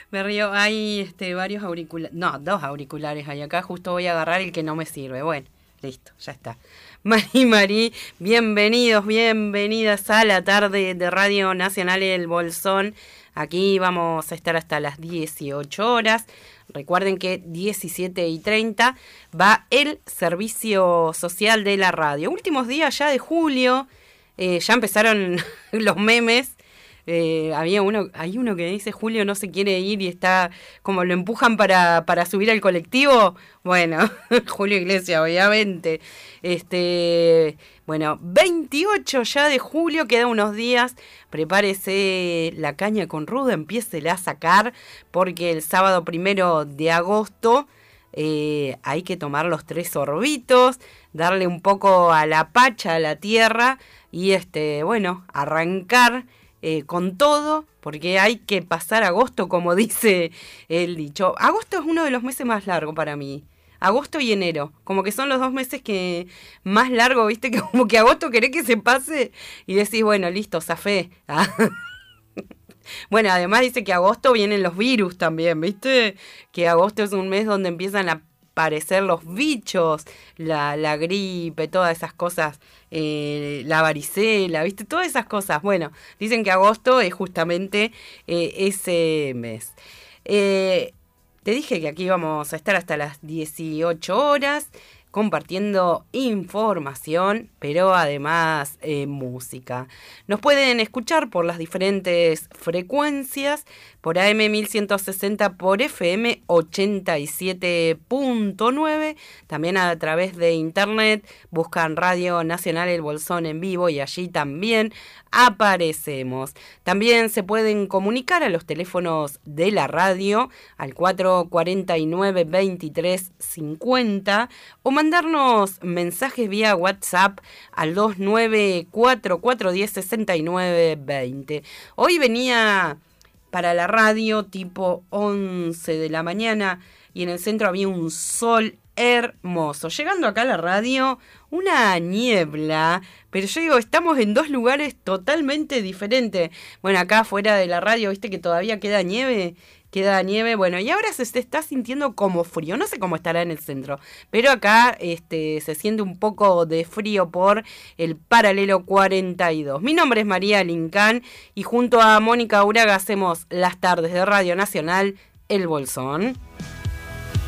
Me río, hay varios auriculares, no, dos auriculares hay acá, justo voy a agarrar el que no me sirve. Bueno, listo, ya está. Marí, bienvenidos, bienvenidas a la tarde de Radio Nacional El Bolsón. Aquí vamos a estar hasta las 18 horas. Recuerden que 17:30 va el servicio social de la radio. Últimos días ya de julio, ya empezaron los memes. Hay uno que dice Julio no se quiere ir y está como lo empujan para subir al colectivo. Bueno, Julio Iglesias, obviamente. Bueno, 28 ya de julio, queda unos días. Prepárese la caña con ruda, empiécela a sacar, porque el sábado 1 de agosto hay que tomar los 3 sorbitos, darle un poco a la pacha, a la tierra, y bueno, arrancar con todo, porque hay que pasar agosto, como dice el dicho. Agosto es uno de los meses más largos para mí. Agosto y enero, como que son los 2 meses que más largo, ¿viste? Que como que agosto querés que se pase y decís, bueno, listo, zafé. Bueno, además dice que agosto vienen los virus también, ¿viste? Que agosto es un mes donde empiezan a aparecer los bichos, la gripe, todas esas cosas, la varicela, ¿viste? Todas esas cosas. Bueno, dicen que agosto es justamente ese mes. Te dije que aquí vamos a estar hasta las 18 horas compartiendo información, pero además música. Nos pueden escuchar por las diferentes frecuencias, por AM 1160, por FM 87.9, también a través de internet, buscan Radio Nacional El Bolsón en vivo y allí también aparecemos. También se pueden comunicar a los teléfonos de la radio al 449-2350 o mandarnos mensajes vía WhatsApp al 2944106920. Hoy venía para la radio tipo 11 de la mañana y en el centro había un sol hermoso. Llegando acá a la radio, una niebla, pero yo digo, estamos en 2 lugares totalmente diferentes. Bueno, acá afuera de la radio, viste que todavía queda nieve, bueno, y ahora se está sintiendo como frío, no sé cómo estará en el centro, pero acá se siente un poco de frío por el paralelo 42. Mi nombre es María Lincán y junto a Mónica Uraga hacemos las tardes de Radio Nacional El Bolsón.